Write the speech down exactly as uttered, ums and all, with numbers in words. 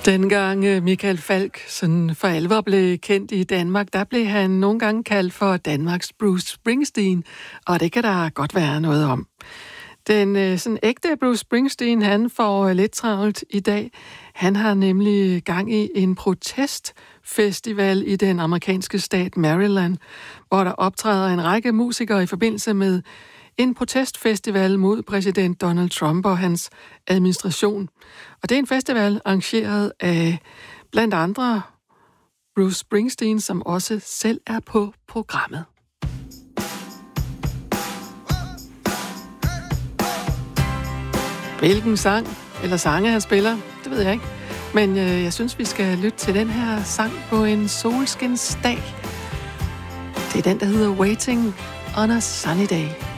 Dengang Michael Falch sådan for alvor blev kendt i Danmark, der blev han nogle gange kaldt for Danmarks Bruce Springsteen, og det kan der godt være noget om. Den sådan ægte Bruce Springsteen, han får lidt travlt i dag. Han har nemlig gang i en protestfestival i den amerikanske stat Maryland, hvor der optræder en række musikere i forbindelse med en protestfestival mod præsident Donald Trump og hans administration. Og det er en festival arrangeret af blandt andre Bruce Springsteen, som også selv er på programmet. Hvilken sang eller sange han spiller, det ved jeg ikke. Men øh, jeg synes, vi skal lytte til den her sang på en solskinsdag. Det er den, der hedder Waiting on a Sunny Day.